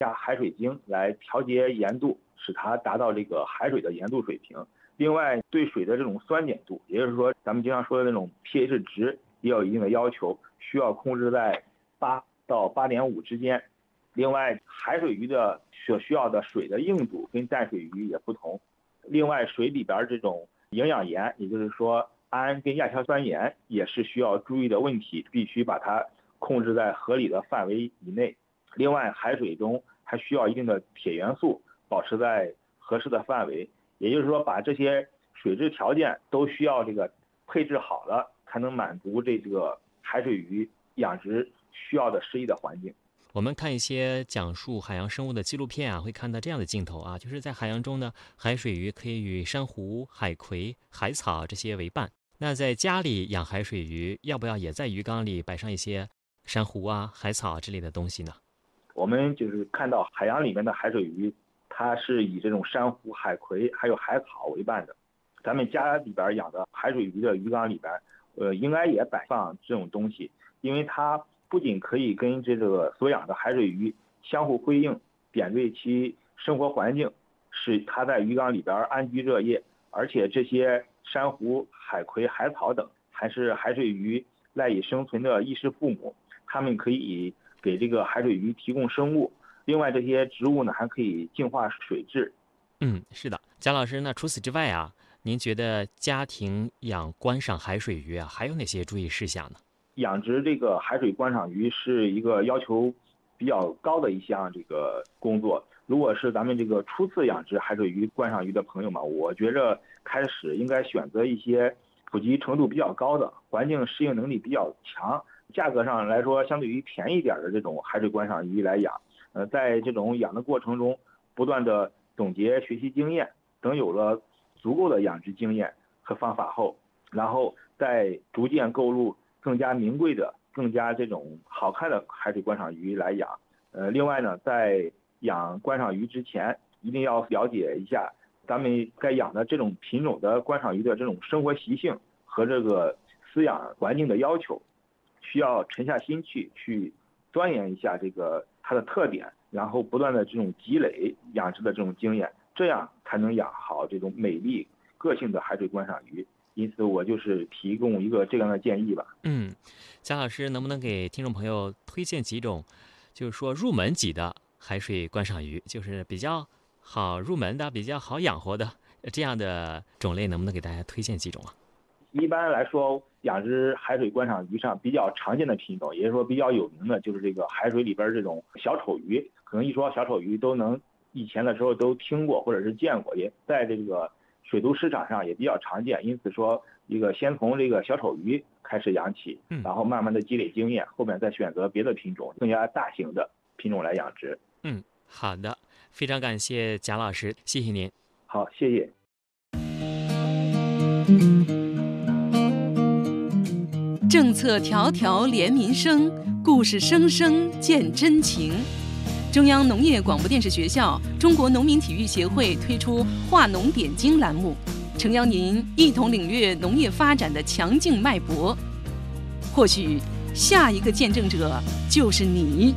加海水晶来调节盐度，使它达到这个海水的盐度水平。另外，对水的这种酸碱度，也就是说咱们经常说的那种 pH 值，也有一定的要求，需要控制在8到8.5之间。另外，海水鱼的所需要的水的硬度跟淡水鱼也不同。另外，水里边这种营养盐，也就是说氨跟亚硝酸盐，也是需要注意的问题，必须把它控制在合理的范围以内。另外，海水中还需要一定的铁元素保持在合适的范围，也就是说，把这些水质条件都需要这个配置好了，才能满足这个海水鱼养殖需要的适宜的环境。 我们看一些讲述海洋生物的纪录片啊，会看到这样的镜头啊，就是在海洋中呢，海水鱼可以与珊瑚、海葵、海草这些为伴。那在家里养海水鱼，要不要也在鱼缸里摆上一些珊瑚啊、海草之类的东西呢？ 我们就是看到海洋里面的海水鱼，它是以这种珊瑚、海葵还有海草为伴的。咱们家里边养的海水鱼的鱼缸里边，应该也摆放这种东西，因为它不仅可以跟这个所养的海水鱼相互辉映，点缀其生活环境，使它在鱼缸里边安居乐业，而且这些珊瑚、海葵、海草等还是海水鱼赖以生存的衣食父母，它们可以给这个海水鱼提供生物。另外，这些植物呢还可以净化水质。 是的，贾老师，那除此之外啊，您觉得家庭养观赏海水鱼啊，还有哪些注意事项呢？ 养殖这个海水观赏鱼是一个要求比较高的一项这个工作。如果是咱们这个初次养殖海水鱼观赏鱼的朋友们，我觉着开始应该选择一些普及程度比较高的、环境适应能力比较强、价格上来说相对于便宜点的这种海水观赏鱼来养。在这种养的过程中，不断的总结学习经验，等有了足够的养殖经验和方法后，然后再逐渐购入更加名贵的、更加这种好看的海水观赏鱼来养。另外呢，在养观赏鱼之前，一定要了解一下咱们该养的这种品种的观赏鱼的这种生活习性和这个饲养环境的要求，需要沉下心去钻研一下这个它的特点，然后不断的这种积累养殖的这种经验，这样才能养好这种美丽个性的海水观赏鱼。因此我就是提供一个这样的建议吧。 贾老师能不能给听众朋友推荐几种，就是说入门级的海水观赏鱼，就是比较好入门的、比较好养活的这样的种类，能不能给大家推荐几种啊？ 一般来说，养殖海水观赏鱼上比较常见的品种，也就是说比较有名的，就是这个海水里边这种小丑鱼。可能一说小丑鱼，都能以前的时候都听过或者是见过，也在这个水族市场上也比较常见。因此说，先从这个小丑鱼开始养起，然后慢慢的积累经验，后面再选择别的品种，更加大型的品种来养殖。 好的，非常感谢贾老师，谢谢您。 好，谢谢。 政策条条连民生，故事声声见真情。中央农业广播电视学校、中国农民体育协会推出话农点睛栏目，诚邀您一同领略农业发展的强劲脉搏。或许下一个见证者就是你。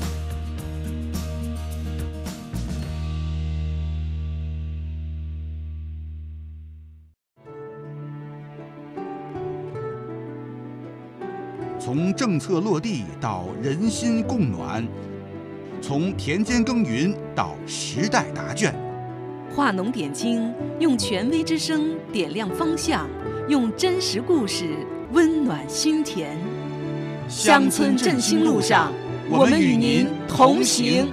从政策落地到人心共暖，从田间耕耘到时代答卷， 话农点睛，用权威之声点亮方向，用真实故事温暖心田。乡村振兴路上，我们与您同行。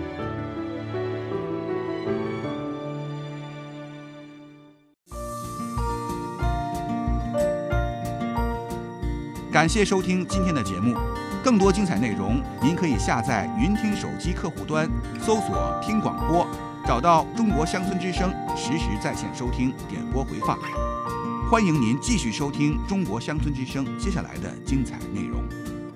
感谢收听今天的节目，更多精彩内容您可以下载云听手机客户端，搜索听广播，找到中国乡村之声，实时在线收听点播回放。欢迎您继续收听中国乡村之声接下来的精彩内容。